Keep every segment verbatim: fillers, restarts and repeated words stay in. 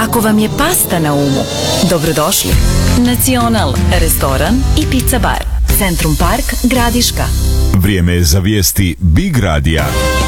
Ako vam je pasta na umu, dobrodošli. Nacional, restoran i pizza bar. Centrum Park, Gradiška. Vrijeme je za vijesti Big Radija.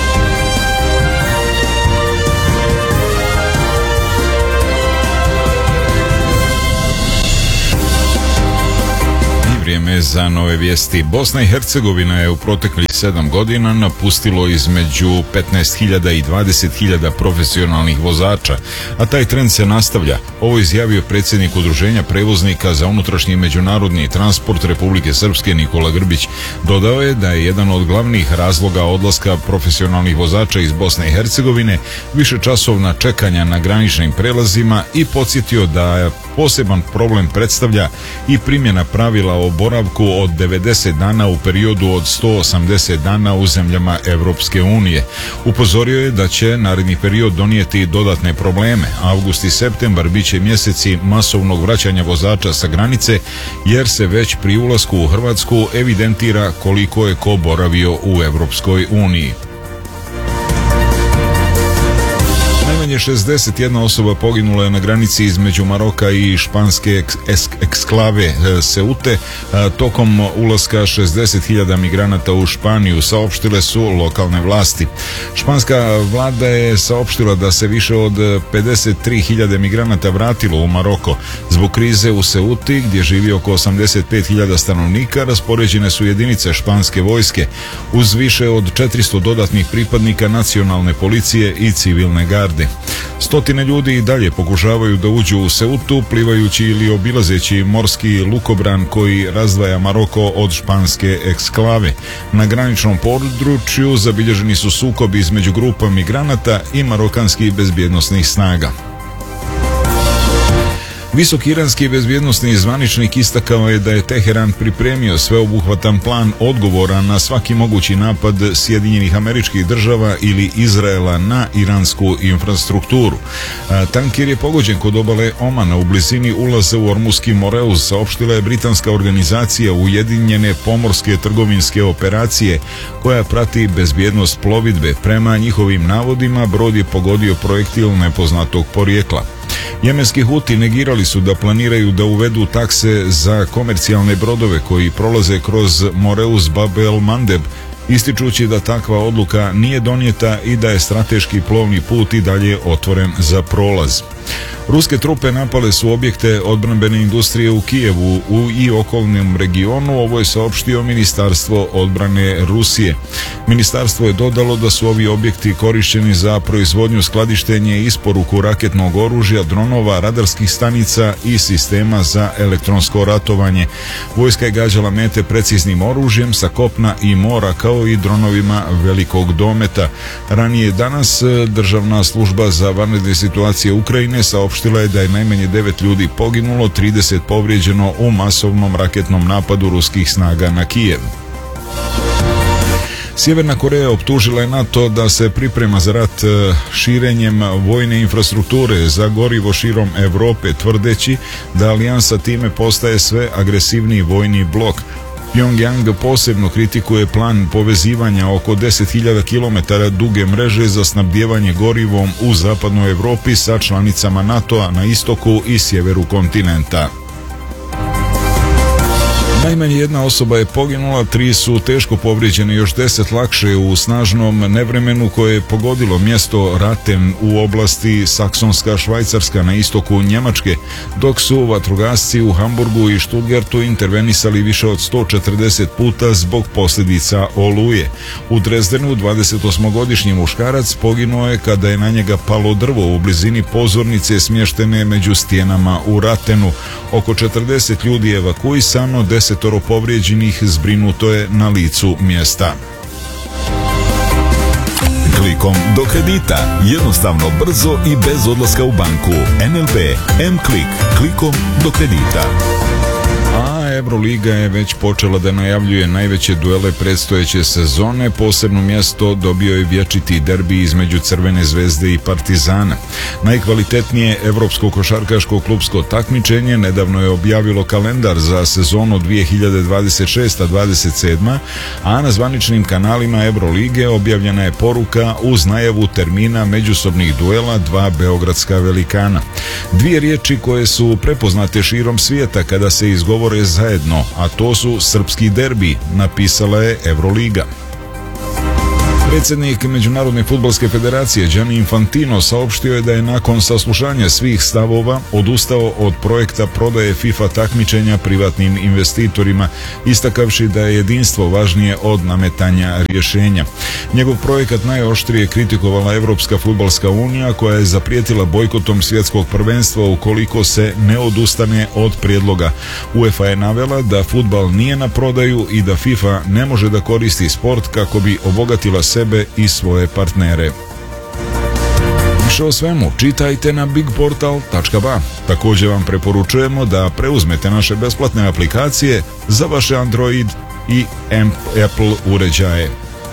Vrijeme za nove vijesti. Bosna i Hercegovina je u proteklih sedam godina napustilo između petnaest hiljada i dvadeset hiljada profesionalnih vozača, a taj trend se nastavlja. Ovo izjavio predsjednik Udruženja prevoznika za unutrašnji i međunarodni transport Republike Srpske Nikola Grbić. Dodao je da je jedan od glavnih razloga odlaska profesionalnih vozača iz Bosne i Hercegovine višečasovna čekanja na graničnim prelazima i podsjetio da poseban problem predstavlja i primjena pravila o boravku od devedeset dana u periodu od sto osamdeset dana u zemljama Evropske unije. Upozorio je da će naredni period donijeti dodatne probleme. Avgust i septembar bit će mjeseci masovnog vraćanja vozača sa granice, jer se već pri ulasku u Hrvatsku evidentira koliko je ko boravio u Evropskoj uniji. Najmanje šezdeset jedna osoba poginula je na granici između Maroka i španske eksklave Seute tokom ulaska šezdeset hiljada migranata u Španiju, saopštile su lokalne vlasti. Španska vlada je saopštila da se više od pedeset tri hiljade migranata vratilo u Maroko. Zbog krize u Seuti, gdje živi oko osamdeset pet hiljada stanovnika, raspoređene su jedinice španske vojske uz više od četiristo dodatnih pripadnika nacionalne policije i civilne garde. Stotine ljudi i dalje pokušavaju da uđu u Seutu, plivajući ili obilazeći morski lukobran koji razdvaja Maroko od španske eksklave. Na graničnom području zabilježeni su sukobi između grupa migranata i marokanskih bezbjednosnih snaga. Visoki iranski bezbjednosni zvaničnik istakao je da je Teheran pripremio sveobuhvatan plan odgovora na svaki mogući napad Sjedinjenih Američkih Država ili Izraela na iransku infrastrukturu. Tanker je pogođen kod obale Omana u blizini ulaza u Ormuski Moreus, saopštila je britanska organizacija Ujedinjene pomorske trgovinske operacije koja prati bezbjednost plovidbe. Prema njihovim navodima, brod je pogodio projektil nepoznatog porijekla. Jemenski Huti negirali su da planiraju da uvedu takse za komercijalne brodove koji prolaze kroz Moreus Bab el Mandeb, ističući da takva odluka nije donijeta i da je strateški plovni put i dalje otvoren za prolaz. Ruske trupe napale su objekte odbrambene industrije u Kijevu u i okolnom regionu, ovo je saopštio Ministarstvo odbrane Rusije. Ministarstvo je dodalo da su ovi objekti korišćeni za proizvodnju, skladištenje i isporuku raketnog oružja, dronova, radarskih stanica i sistema za elektronsko ratovanje. Vojska je gađala mete preciznim oružjem sa kopna i mora, kao i dronovima velikog dometa. Ranije danas Državna služba za vanredne situacije Ukrajine saopštila je da je najmanje devet ljudi poginulo, trideset povrijeđeno u masovnom raketnom napadu ruskih snaga na Kijev. Sjeverna Koreja optužila je NATO da se priprema za rat širenjem vojne infrastrukture za gorivo širom Europe, tvrdeći da alijansa time postaje sve agresivniji vojni blok. Pyongyang posebno kritikuje plan povezivanja oko deset hiljada kilometara duge mreže za snabdijevanje gorivom u zapadnoj Europi sa članicama NATO-a na istoku i sjeveru kontinenta. Najmanje jedna osoba je poginula, tri su teško povrijeđene, još deset lakše u snažnom nevremenu koje je pogodilo mjesto Raten u oblasti Saksonska Švajcarska na istoku Njemačke, dok su vatrogasci u Hamburgu i Stuttgartu intervenisali više od sto četrdeset puta zbog posljedica oluje. U Drezdenu dvadesetosmogodišnji muškarac poginuo je kada je na njega palo drvo u blizini pozornice smještene među stijenama u Ratenu. Oko četrdeset ljudi je evakuisano, desetoro povrijeđenih zbrinuto je na licu mjesta. Klikom do kredita. Jednostavno, brzo i bez odlaska u banku. N L B M-Klik. Klikom do kredita. A a Euroliga je već počela da najavljuje najveće duele predstojeće sezone. Posebno mjesto dobio je vječiti derbi između Crvene zvezde i Partizana. Najkvalitetnije evropsko košarkaško klupsko takmičenje nedavno je objavilo kalendar za sezonu dvije hiljade dvadeset šesta dvadeset sedma, a na zvaničnim kanalima Eurolige objavljena je poruka uz najavu termina međusobnih duela dva beogradska velikana. Dvije riječi koje su prepoznate širom svijeta kada se izgovore zajedno, a to su srpski derbi, napisala je Euroliga. Predsjednik Međunarodne fudbalske federacije Gianni Infantino saopštio je da je nakon saslušanja svih stavova odustao od projekta prodaje FIFA takmičenja privatnim investitorima, istakavši da je jedinstvo važnije od nametanja rješenja. Njegov projekat najoštrije kritikovala Evropska fudbalska unija, koja je zaprijetila bojkotom svjetskog prvenstva ukoliko se ne odustane od prijedloga. UEFA je navela da fudbal nije na prodaju i da FIFA ne može da koristi sport kako bi obogatila sebe i svoje partnere. Više o svemu čitajte na big portal tačka b a. Također vam preporučujemo da preuzmete naše besplatne aplikacije za vaše Android i Apple uređaje.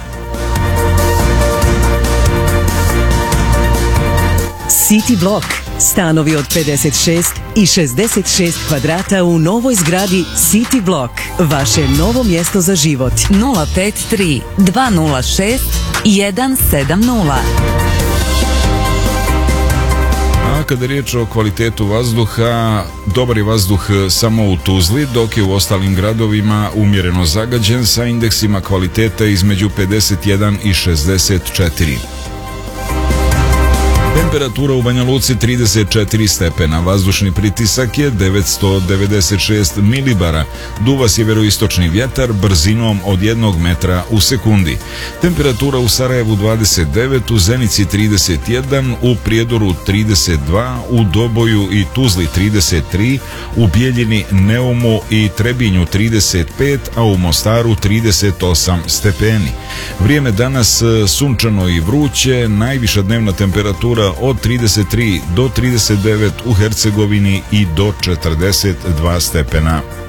City Block. Stanovi od pedeset šest i šezdeset šest kvadrata u novoj zgradi City Block. Vaše novo mjesto za život. nula pet tri dva nula šest jedan sedam nula. A kada je riječ o kvalitetu vazduha, dobar je vazduh samo u Tuzli, dok je u ostalim gradovima umjereno zagađen sa indeksima kvalitete između pedeset jedan i šezdeset četiri. Temperatura u Banja Luci trideset četiri stepena, vazdušni pritisak je devetsto devedeset šest milibara, duva sjeveroistočni vjetar brzinom od jednog metra u sekundi. Temperatura u Sarajevu dvadeset devet, u Zenici trideset jedan, u Prijedoru trideset dva, u Doboju i Tuzli trideset tri, u Bijeljini, Neumu i Trebinju trideset pet, a u Mostaru trideset osam stepeni. Vrijeme danas sunčano i vruće, najviša dnevna temperatura od trideset tri do trideset devet u Hercegovini i do četrdeset dva stepena